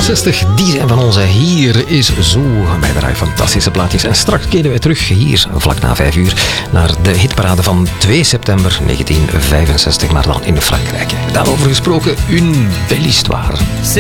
60, die zijn van onze Hier is Zo. Wij draaien fantastische plaatjes. En straks keren wij terug hier, vlak na 5 uur, naar de hitparade van 2 september 1965, maar dan in Frankrijk. Daarover gesproken, une belle histoire.